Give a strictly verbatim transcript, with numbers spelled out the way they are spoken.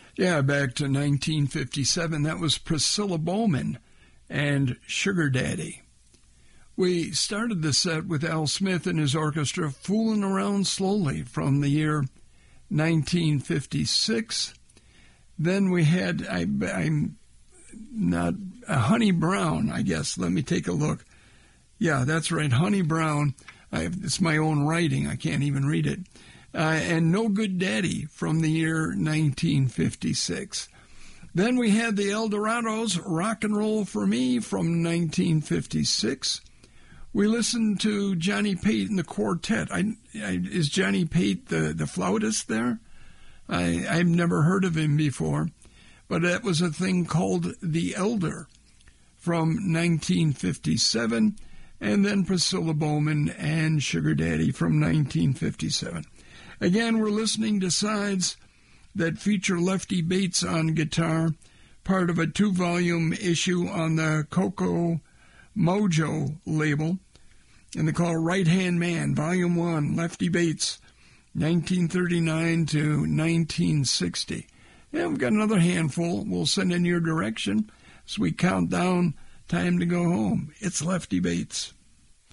Yeah, back to nineteen fifty-seven. That was Priscilla Bowman and Sugar Daddy. We started the set with Al Smith and his orchestra, Fooling Around Slowly, from the year nineteen fifty-six. Then we had, I, I'm not, uh, Honey Brown, I guess. Let me take a look. Yeah, that's right, Honey Brown. I have, it's my own writing. I can't even read it. Uh, and No Good Daddy from the year nineteen fifty-six. Then we had the Eldorados, Rock and Roll for Me from nineteen fifty-six. We listened to Johnny Pate and the Quartet. I, I, is Johnny Pate the, the flautist there? I, I've never heard of him before. But that was a thing called The Elder from nineteen fifty-seven. And then Priscilla Bowman and Sugar Daddy from nineteen fifty-seven. Again, we're listening to sides that feature Lefty Bates on guitar, part of a two-volume issue on the Coco Mojo label, and they call Right Hand Man, Volume one, Lefty Bates, nineteen thirty-nine to nineteen sixty. And we've got another handful we'll send in your direction as we count down time to go home. It's Lefty Bates.